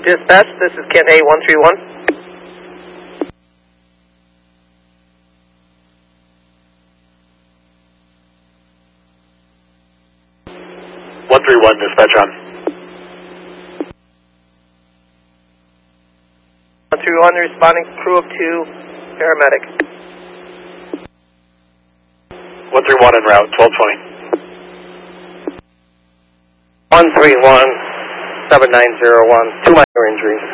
Dispatch, this is Kent A 131. 131, dispatch on. 131, responding crew of 2, paramedic. 131 en route, 1220. 131, 7901, 2 minor injuries.